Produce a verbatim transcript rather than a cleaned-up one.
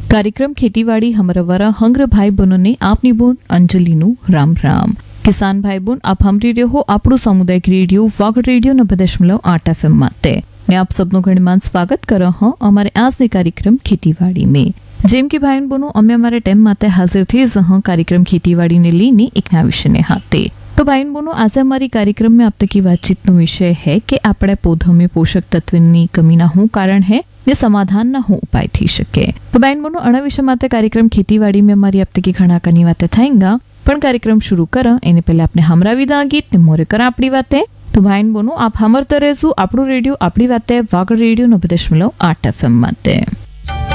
कार्यक्रम खेतीवाड़ी हमारा वारा हंग्र भाई बहनों ने आपनी बोन अंजलि नु राम राम। किसान भाई बोन आप हमरी रहो આપણું સામુદાયિક રેડિયો વાગડ રેડિયો નब्बे दशमलव आठ एफएम माते ने आप सबनो घणीमान स्वागत करो हूं हमारे आज ने कार्यक्रम खेतीवाड़ी में। जेम की भाई बहनों अमे हमारे टाइम माते हाजिर थी जहां कार्यक्रम खेतीवाड़ी ने लेनी एक नया विषय ने हाथे। तो भाई बहनों आज हमारी कार्यक्रम में अब तक की बातचीत नो विषय है कि આપણે पौधों में पोषक तत्वની कमी ना हो कारण है ने समाधान ना हो उपाय थी सके। तो भाई बहनों अणा विषय माते कार्यक्रम खेतीवाड़ी में हमारी अब तक की घણા કની વાતે થાયંગા પણ કાર્યક્રમ शुरू करा एने पहले आपने हमरा विदा गीत ने मोरे करा आपड़ी वाते। तो भाई बहनों आप हमरता रहेजो આપણું રેડિયો આપડી વાતે વાગડ રેડિયો नब्बे दशमलव आठ एफएम माते।